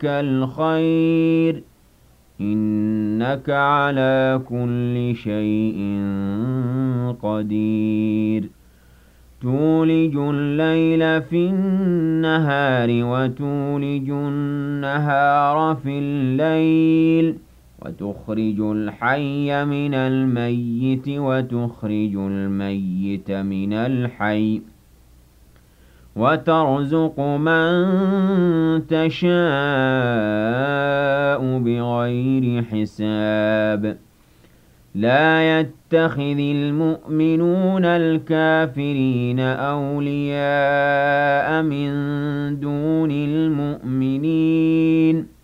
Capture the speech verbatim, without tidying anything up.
الخير إنك على كل شيء قدير تولج الليل في النهار وتولج النهار في الليل وتخرج الحي من الميت وتخرج الميت من الحي وترزق من تشاء بغير حساب لا يتخذ المؤمنون الكافرين أولياء من دون المؤمنين